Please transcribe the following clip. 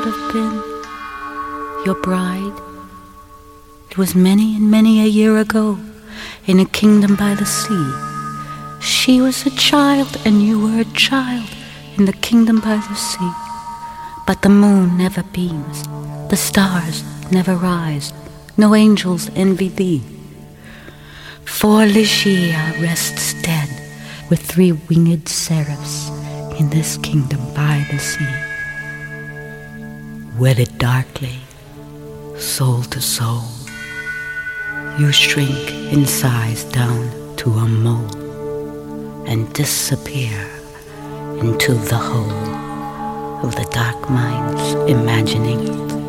have been your bride? It was many and many a year ago, in a kingdom by the sea. She was a child and you were a child, in the kingdom by the sea. But the moon never beams, the stars never rise, no angels envy thee. For Ligeia rests dead with 3 winged seraphs in this kingdom by the sea. Wedded darkly, soul to soul, you shrink in size down to a mole and disappear into the hole of the dark mind's imagining.